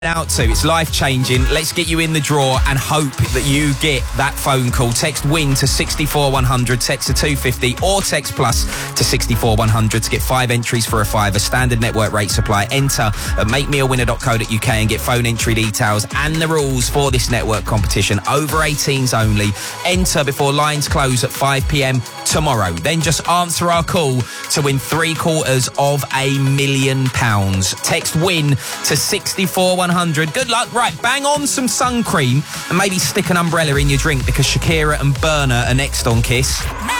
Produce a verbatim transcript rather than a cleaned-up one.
out to. It's life-changing. Let's get you in the draw and hope that you get that phone call. Text WIN to six four one hundred, text to two fifty, or text plus to six four one hundred to get five entries for a fiver. Standard network rate supply. Enter at make me a winner dot co dot uk and get phone entry details and the rules for this network competition. Over eighteens only. Enter before lines close at five p m tomorrow. Then just answer our call to win three quarters of a million pounds. Text WIN to six four one hundred. Good luck. Right, bang on some sun cream and maybe stick an umbrella in your drink because Shakira and Burner are next on Kiss.